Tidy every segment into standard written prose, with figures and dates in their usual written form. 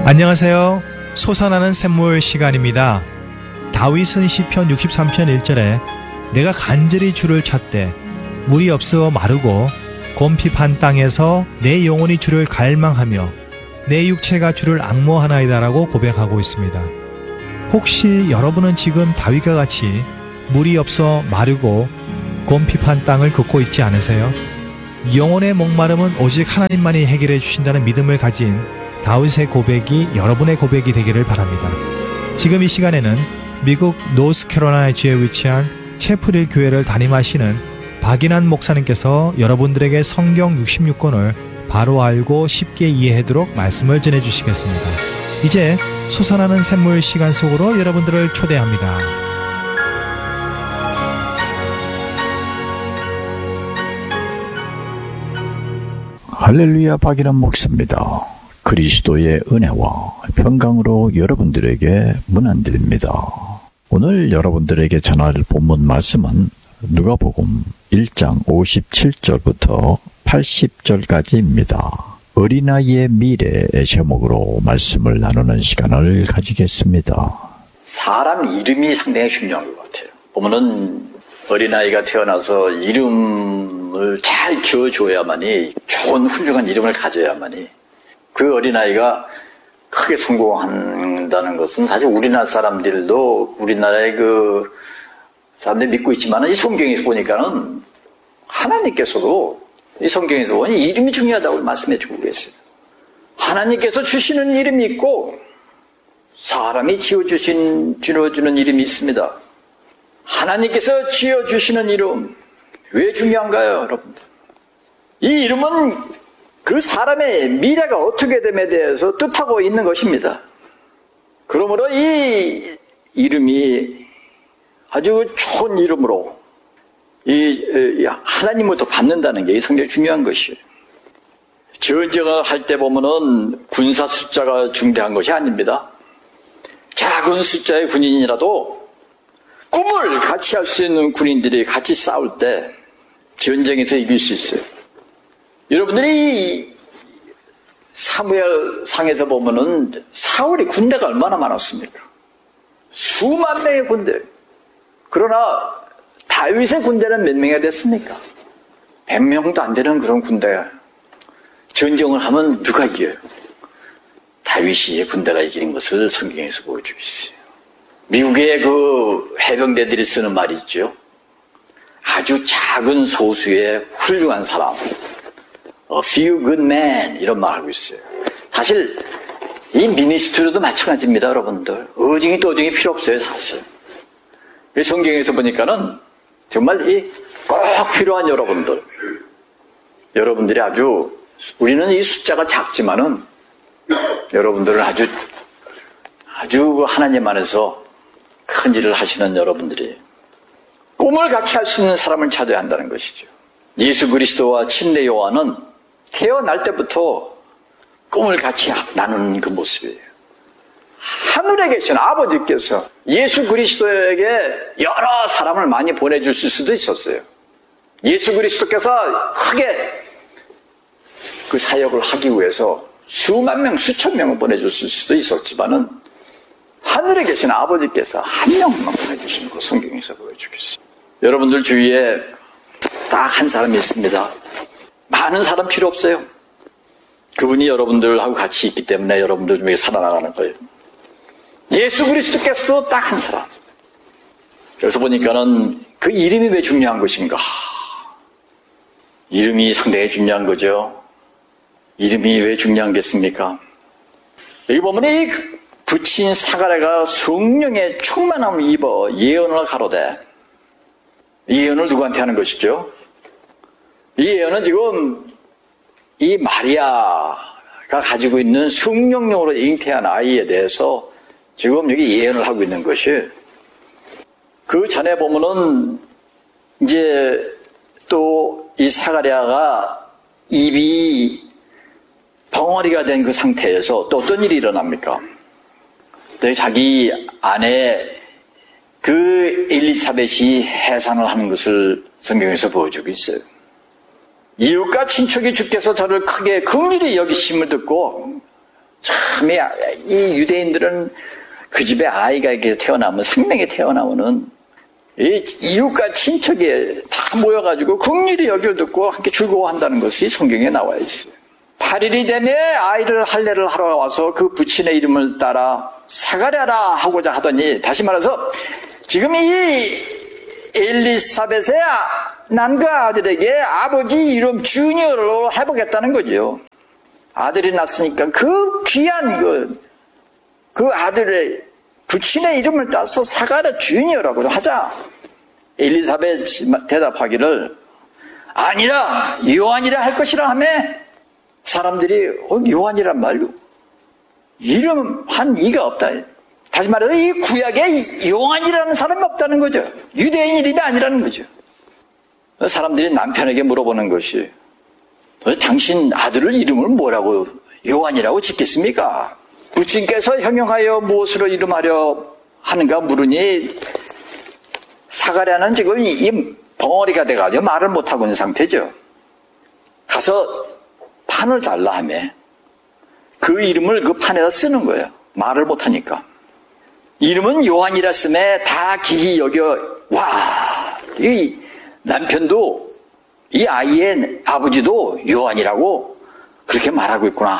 안녕하세요. 솟아나는 샘물 시간입니다. 다윗은 시편 63편 1절에 내가 간절히 주를 찾되 물이 없어 마르고 곰핍한 땅에서 내 영혼이 주를 갈망하며 내 육체가 주를 앙모하나이다라고 고백하고 있습니다. 혹시 여러분은 지금 다윗과 같이 물이 없어 마르고 곰핍한 땅을 걷고 있지 않으세요? 영혼의 목마름은 오직 하나님만이 해결해 주신다는 믿음을 가진 다윗의 고백이 여러분의 고백이 되기를 바랍니다. 지금 이 시간에는 미국 노스캐롤라이나주에 위치한 채플힐 교회를 담임하시는 박인환 목사님께서 여러분들에게 성경 66권을 바로 알고 쉽게 이해하도록 말씀을 전해주시겠습니다. 이제 솟아나는 샘물 시간 속으로 여러분들을 초대합니다. 할렐루야, 박인환 목사입니다. 그리스도의 은혜와 평강으로 여러분들에게 문안드립니다. 오늘 여러분들에게 전할 본문 말씀은 누가복음 1장 57절부터 80절까지입니다. 어린아이의 미래의 제목으로 말씀을 나누는 시간을 가지겠습니다. 사람 이름이 상당히 중요한 것 같아요. 보면은 어린아이가 태어나서 이름을 잘 지어줘야만이, 좋은 훌륭한 이름을 가져야만이 그 어린아이가 크게 성공한다는 것은 사실 우리나라 사람들도 우리나라의 그 사람들이 믿고 있지만 이 성경에서 보니까는 하나님께서도 이 성경에서 보니 이름이 중요하다고 말씀해 주고 계세요. 하나님께서 주시는 이름이 있고 사람이 지어주는 이름이 있습니다. 하나님께서 지어주시는 이름 왜 중요한가요, 여러분들? 이 이름은 그 사람의 미래가 어떻게 됨에 대해서 뜻하고 있는 것입니다. 그러므로 이 이름이 아주 좋은 이름으로 하나님부터 받는다는 게 상당히 중요한 것이에요. 전쟁을 할 때 보면은 군사 숫자가 중대한 것이 아닙니다. 작은 숫자의 군인이라도 꿈을 같이 할 수 있는 군인들이 같이 싸울 때 전쟁에서 이길 수 있어요. 여러분들이 사무엘 상에서 보면은 사울이 군대가 얼마나 많았습니까? 수만 명의 군대. 그러나 다윗의 군대는 몇 명이 됐습니까? 100명도 안 되는 그런 군대가. 전쟁을 하면 누가 이겨요? 다윗이 군대가 이기는 것을 성경에서 보여주고 있어요. 미국의 그 해병대들이 쓰는 말이 있죠. 아주 작은 소수의 훌륭한 사람. A few good men 이런 말 하고 있어요. 사실 이 미니스트리도 마찬가지입니다, 여러분들. 어중이 떠중이 필요 없어요, 사실. 성경에서 보니까는 정말 꼭 필요한 여러분들이 아주, 우리는 이 숫자가 작지만은 여러분들은 아주 하나님 안에서 큰 일을 하시는 여러분들이 꿈을 같이 할 수 있는 사람을 찾아야 한다는 것이죠. 예수 그리스도와 침례 요한은 태어날 때부터 꿈을 같이 나누는 그 모습이에요. 하늘에 계신 아버지께서 예수 그리스도에게 여러 사람을 많이 보내주실 수도 있었어요. 예수 그리스도께서 크게 그 사역을 하기 위해서 수만 명, 수천 명을 보내주실 수도 있었지만은 하늘에 계신 아버지께서 한 명만 보내주시는 거 성경에서 보여주겠어요. 여러분들 주위에 딱 한 사람이 있습니다. 많은 사람 필요 없어요. 그분이 여러분들하고 같이 있기 때문에 여러분들 중에 살아나가는 거예요. 예수 그리스도께서도 딱 한 사람. 그래서 보니까는 그 이름이 왜 중요한 것인가? 이름이 상당히 중요한 거죠. 이름이 왜 중요하겠습니까? 여기 보면 이 붙인 사가랴가 성령의 충만함을 입어 예언을 가로되, 예언을 누구한테 하는 것이죠? 이 예언은 지금 이 마리아가 가지고 있는 성령령으로 잉태한 아이에 대해서 지금 여기 예언을 하고 있는 것이, 그 전에 보면은 이제 또 이 사가랴가 입이 벙어리가 된 그 상태에서 또 어떤 일이 일어납니까? 자기 아내 그 엘리사벳이 해산을 하는 것을 성경에서 보여주고 있어요. 이웃과 친척이 주께서 저를 크게 긍휼히 여기심을 듣고 참, 이 유대인들은 그 집에 아이가 이렇게 태어나면, 생명이 태어나면은, 이 이웃과 친척이 다 모여가지고 긍휼히 여길 듣고 함께 즐거워한다는 것이 성경에 나와 있어요. 8일이 되면 아이를 할례를 하러 와서 그 부친의 이름을 따라 사가랴라 하고자 하더니, 다시 말해서 지금 이 엘리사벳의 난 그 아들에게 아버지 이름 주니어로 해보겠다는 거죠. 아들이 났으니까 그 귀한 그 아들의 부친의 이름을 따서 사가랴 주니어라고 하자. 엘리사벳 대답하기를 아니라 요한이라 할 것이라 하며, 사람들이 요한이란 말로 이름 한 이가 없다. 다시 말해서 이 구약에 요한이라는 사람이 없다는 거죠. 유대인 이름이 아니라는 거죠. 사람들이 남편에게 물어보는 것이, 당신 아들을 이름을 뭐라고 요한이라고 짓겠습니까? 부친께서 형용하여 무엇으로 이름하려 하는가 물으니, 사가랴는 지금 이 벙어리가 돼가지고 말을 못하고 있는 상태죠. 가서 판을 달라 하며 그 이름을 그 판에다 쓰는 거예요. 말을 못하니까. 이름은 요한이라 쓰매 다 기히 여겨. 와, 이 남편도 이 아이의 아버지도 요한이라고 그렇게 말하고 있구나.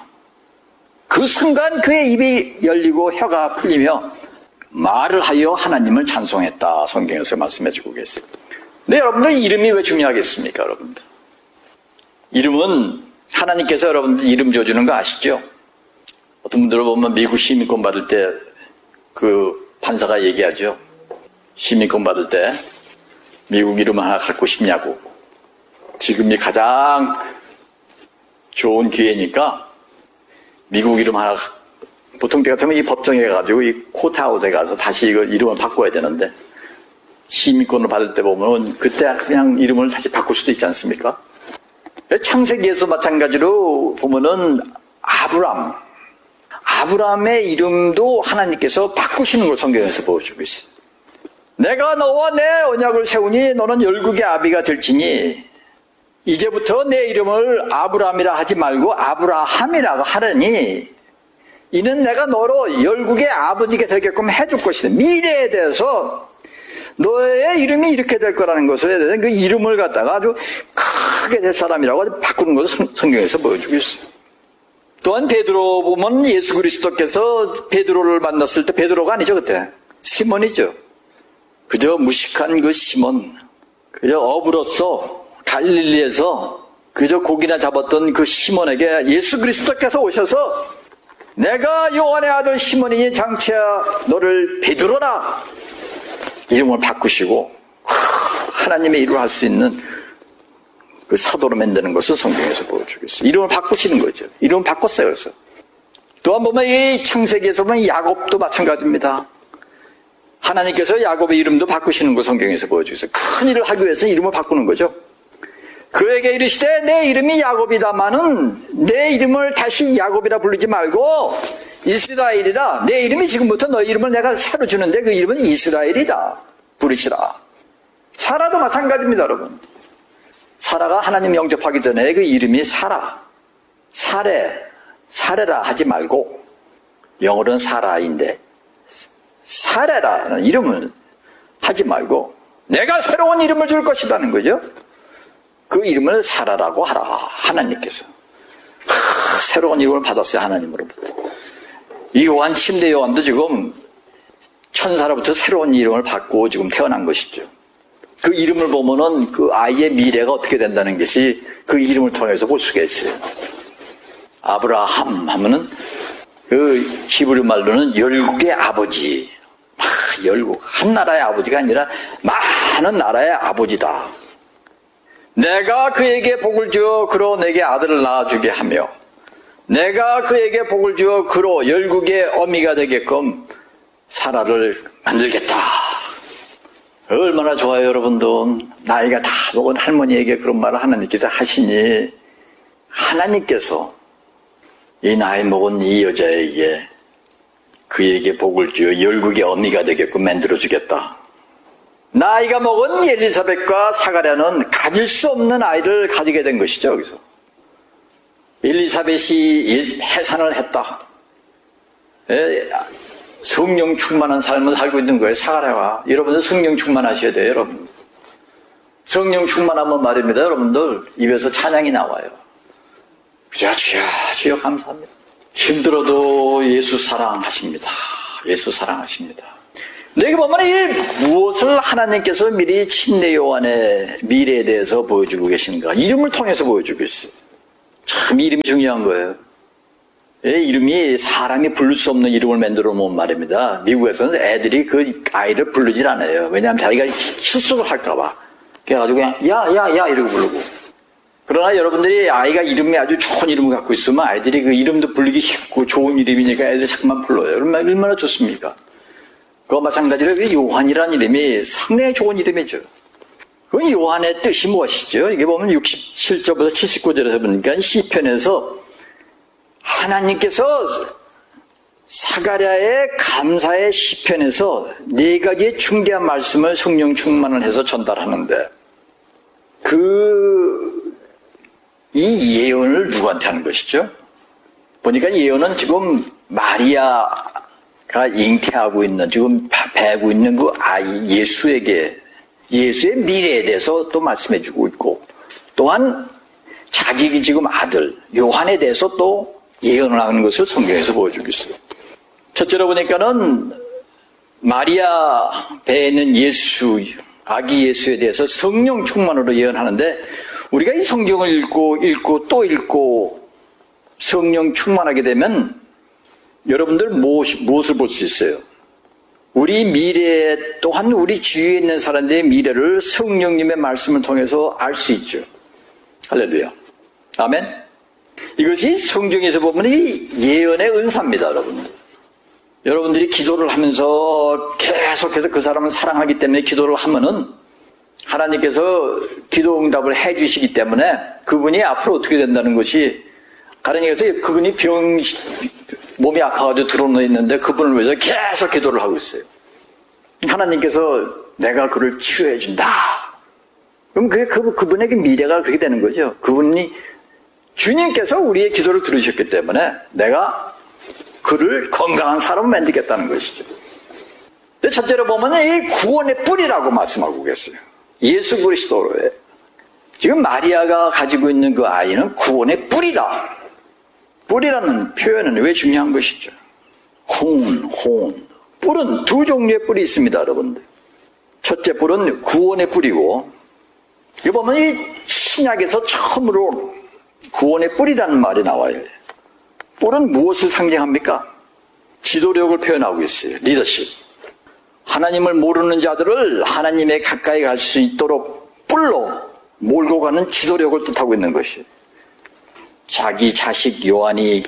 그 순간 그의 입이 열리고 혀가 풀리며 말을 하여 하나님을 찬송했다. 성경에서 말씀해주고 계세요. 네, 여러분들 이름이 왜 중요하겠습니까? 여러분들 이름은 하나님께서 여러분들 이름 줘주는 거 아시죠? 어떤 분들을 보면 미국 시민권 받을 때 그 판사가 얘기하죠. 시민권 받을 때 미국 이름 하나 갖고 싶냐고. 지금이 가장 좋은 기회니까 미국 이름 하나, 보통 때 같으면 이 법정에 가가지고 이 코트하우스에 가서 다시 이거 이름을 바꿔야 되는데, 시민권을 받을 때 보면 그때 그냥 이름을 다시 바꿀 수도 있지 않습니까? 창세기에서 마찬가지로 보면은 아브람의 이름도 하나님께서 바꾸시는 걸 성경에서 보여주고 있어요. 내가 너와 내 언약을 세우니 너는 열국의 아비가 될지니 이제부터 내 이름을 아브람이라 하지 말고 아브라함이라고 하려니 이는 내가 너로 열국의 아버지가 되게끔 해줄 것이다. 미래에 대해서 너의 이름이 이렇게 될 거라는 것에 대해서 그 이름을 갖다가 아주 크게 될 사람이라고 바꾸는 것을 성경에서 보여주고 있어요. 또한 베드로 보면 예수 그리스도께서 베드로를 만났을 때, 베드로가 아니죠 그때, 시몬이죠. 그저 무식한 그 시몬, 그저 어부로서 갈릴리에서 그저 고기나 잡았던 그 시몬에게 예수 그리스도께서 오셔서 내가 요한의 아들 시몬이니 장차 너를 베드로라 이름을 바꾸시고 하나님의 일을 할 수 있는 그 사도로 만드는 것을 성경에서 보여주겠어요. 이름을 바꾸시는 거죠. 이름을 바꿨어요. 그래서 또한 보면 이 창세기에서 보면 야곱도 마찬가지입니다. 하나님께서 야곱의 이름도 바꾸시는 걸 성경에서 보여주겠어요. 큰 일을 하기 위해서 이름을 바꾸는 거죠. 그에게 이르시되 내 이름이 야곱이다마는 내 이름을 다시 야곱이라 부르지 말고 이스라엘이라. 내 이름이 지금부터 너희 이름을 내가 새로 주는데 그 이름은 이스라엘이다 부르시라. 사라도 마찬가지입니다. 여러분, 사라가 하나님 영접하기 전에 그 이름이 사레라 하지 말고, 영어로는 사라인데 사레라는 이름을 하지 말고 내가 새로운 이름을 줄 것이라는 거죠. 그 이름을 사라라고 하라. 하나님께서 새로운 이름을 받았어요. 하나님으로부터. 이 요한, 침례 요한도 지금 천사로부터 새로운 이름을 받고 지금 태어난 것이죠. 그 이름을 보면은 그 아이의 미래가 어떻게 된다는 것이 그 이름을 통해서 볼 수가 있어요. 아브라함 하면은 그 히브리 말로는 열국의 아버지. 열국, 한 나라의 아버지가 아니라 많은 나라의 아버지다. 내가 그에게 복을 주어 그로 내게 아들을 낳아주게 하며 내가 그에게 복을 주어 그로 열국의 어미가 되게끔 사라를 만들겠다. 얼마나 좋아요. 여러분들, 나이가 다 먹은 할머니에게 그런 말을 하나님께서 하시니 하나님께서 이 나이 먹은 이 여자에게 그에게 복을 주어 열국의 어미가 되게끔 만들어주겠다. 나이가 먹은 엘리사벳과 사가랴는 가질 수 없는 아이를 가지게 된 것이죠. 여기서 엘리사벳이 해산을 했다. 성령 충만한 삶을 살고 있는 거예요. 사가랴가. 여러분들 성령 충만하셔야 돼요. 여러분. 성령 충만하면 말입니다. 여러분들 입에서 찬양이 나와요. 주여 주여 주여 감사합니다. 힘들어도 예수 사랑하십니다. 예수 사랑하십니다. 여기 보면 이 무엇을 하나님께서 미리 침례 요한의 미래에 대해서 보여주고 계신가. 이름을 통해서 보여주고 있어요. 참 이름이 중요한 거예요. 이름이 사람이 부를 수 없는 이름을 만들어 놓은 말입니다. 미국에서는 애들이 그 아이를 부르질 않아요. 왜냐하면 자기가 실수를 할까봐. 그래가지고 그냥 야 이러고 부르고. 그러나 여러분들이 아이가 이름이 아주 좋은 이름을 갖고 있으면 아이들이 그 이름도 부르기 쉽고 좋은 이름이니까 애들이 자꾸만 불러요. 얼마나 좋습니까? 그와 마찬가지로 요한이라는 이름이 상당히 좋은 이름이죠. 그 요한의 뜻이 무엇이죠? 이게 보면 67절부터 79절에서 보니까 시편에서 하나님께서 사가랴의 감사의 시편에서 4가지의 중대한 말씀을 성령 충만을 해서 전달하는데 이 예언을 누구한테 하는 것이죠? 보니까 예언은 지금 마리아가 잉태하고 있는, 지금 배고 있는 그 아이 예수에게, 예수의 미래에 대해서 또 말씀해 주고 있고, 또한 자기 지금 아들 요한에 대해서 또 예언을 하는 것을 성경에서 보여주고 있어요. 첫째로 보니까는 마리아 배에 있는 예수, 아기 예수에 대해서 성령 충만으로 예언하는데, 우리가 이 성경을 읽고 또 읽고 성령 충만하게 되면 여러분들 무엇을 볼 수 있어요? 우리 미래 또한 우리 주위에 있는 사람들의 미래를 성령님의 말씀을 통해서 알 수 있죠. 할렐루야. 아멘. 이것이 성경에서 보면 이 예언의 은사입니다, 여러분들. 여러분들이 기도를 하면서 계속해서 그 사람을 사랑하기 때문에 기도를 하면은 하나님께서 기도 응답을 해주시기 때문에 그분이 앞으로 어떻게 된다는 것이, 다른 얘기해서 그분이 몸이 아파가지고 들어놓여 있는데 그분을 위해서 계속 기도를 하고 있어요. 하나님께서 내가 그를 치유해준다. 그럼 그분에게 미래가 그렇게 되는 거죠. 그분이, 주님께서 우리의 기도를 들으셨기 때문에 내가 그를 건강한 사람을 만들겠다는 것이죠. 첫째로 보면 이 구원의 뿌리라고 말씀하고 계세요. 예수 그리스도로의, 지금 마리아가 가지고 있는 그 아이는 구원의 뿌리다. 뿌리라는 표현은 왜 중요한 것이죠? 뿔은 두 종류의 뿔이 있습니다, 여러분들. 첫째 뿔은 구원의 뿔이고, 여기 보면 이 신약에서 처음으로 구원의 뿔이라는 말이 나와요. 뿔은 무엇을 상징합니까? 지도력을 표현하고 있어요. 리더십. 하나님을 모르는 자들을 하나님에 가까이 갈 수 있도록 뿔로 몰고 가는 지도력을 뜻하고 있는 것이에요. 자기 자식 요한이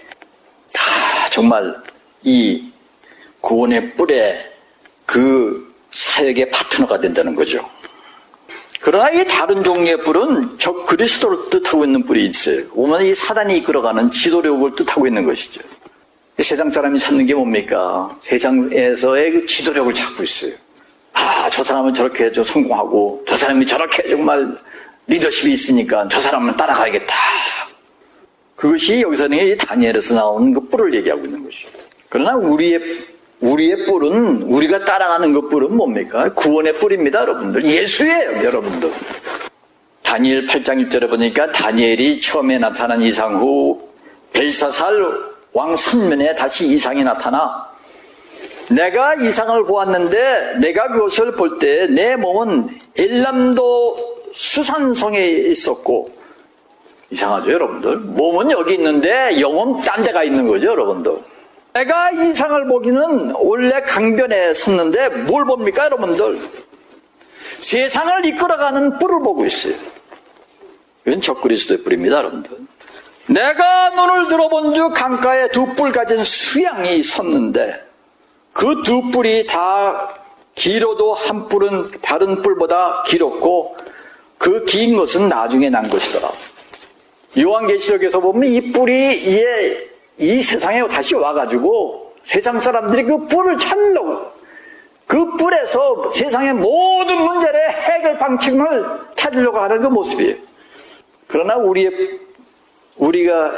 정말 이 구원의 뿔에 그 사역의 파트너가 된다는 거죠. 그러나 이 다른 종류의 뿔은 적 그리스도를 뜻하고 있는 뿔이 있어요. 오늘 이 사단이 이끌어가는 지도력을 뜻하고 있는 것이죠. 세상 사람이 찾는 게 뭡니까? 세상에서의 그 지도력을 찾고 있어요. 저 사람은 저렇게 좀 성공하고, 저 사람이 저렇게 정말 리더십이 있으니까 저 사람은 따라가야겠다. 그것이 여기서는 이 다니엘에서 나오는 그 뿔을 얘기하고 있는 것이죠. 그러나 우리의 뿔은, 우리가 따라가는 그 뿔은 뭡니까? 구원의 뿔입니다, 여러분들. 예수예요, 여러분들. 다니엘 8장 1절에 보니까 다니엘이 처음에 나타난 이상 후 벨사살 왕 3년에 다시 이상이 나타나, 내가 이상을 보았는데 내가 그것을 볼 때 내 몸은 엘람도 수산성에 있었고, 이상하죠, 여러분들? 몸은 여기 있는데 영은 딴 데가 있는 거죠, 여러분들. 내가 이상을 보기는 원래 강변에 섰는데 뭘 봅니까, 여러분들? 세상을 이끌어가는 뿔을 보고 있어요. 이건 적그리스도의 뿔입니다, 여러분들. 내가 눈을 들어본 즉 강가에 두 뿔 가진 수양이 섰는데 그 두 뿔이 다 길어도 한 뿔은 다른 뿔보다 길었고 그 긴 것은 나중에 난 것이더라. 요한계시록에서 보면 이 뿔이 이제 이 세상에 다시 와가지고 세상 사람들이 그 뿔을 찾으려고, 그 뿔에서 세상의 모든 문제의 해결 방침을 찾으려고 하는 그 모습이에요. 그러나 우리의 우리가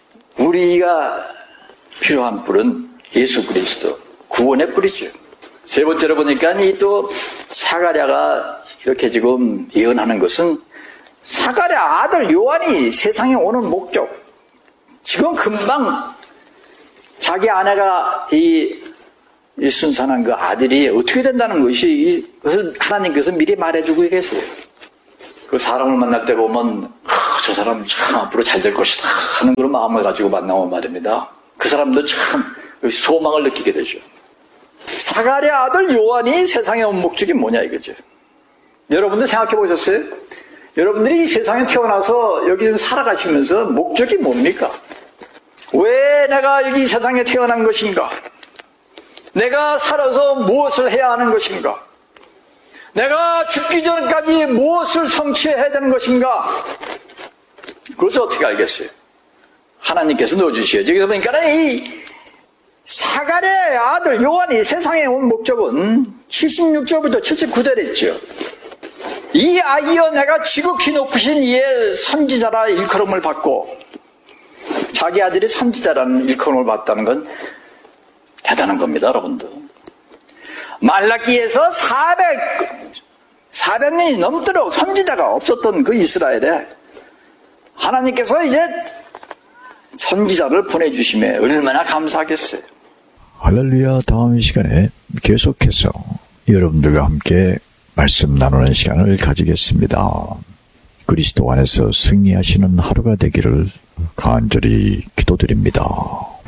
필요한 뿔은 예수 그리스도, 구원의 뿔이죠. 세 번째로 보니까 이 또 사가랴가 이렇게 지금 예언하는 것은 사가랴 아들 요한이 세상에 오는 목적. 지금 금방 자기 아내가 이 순산한 그 아들이 어떻게 된다는 것이, 이것을 하나님께서 미리 말해주고 계세요. 그 사람을 만날 때 보면 저 사람 참 앞으로 잘 될 것이다 하는 그런 마음을 가지고 만나면 말입니다. 그 사람도 참 소망을 느끼게 되죠. 사가랴 아들 요한이 세상에 온 목적이 뭐냐 이거죠. 여러분들 생각해 보셨어요? 여러분들이 이 세상에 태어나서 여기 좀 살아가시면서 목적이 뭡니까? 왜 내가 여기 세상에 태어난 것인가? 내가 살아서 무엇을 해야 하는 것인가? 내가 죽기 전까지 무엇을 성취해야 되는 것인가? 그것을 어떻게 알겠어요? 하나님께서 넣어주셔야죠. 여기서 보니까 이 사가랴의 아들 요한이 세상에 온 목적은 76절부터 79절에 있죠. 이 아이여 내가 지극히 높으신 이의 선지자라 일컬음을 받고, 자기 아들이 선지자라는 일컬음을 받다는 건 대단한 겁니다, 여러분들. 말라기에서 400년이 넘도록 선지자가 없었던 그 이스라엘에 하나님께서 이제 선지자를 보내주심에 얼마나 감사하겠어요. 할렐루야. 다음 시간에 계속해서 여러분들과 함께 말씀 나누는 시간을 가지겠습니다. 그리스도 안에서 승리하시는 하루가 되기를 간절히 기도드립니다.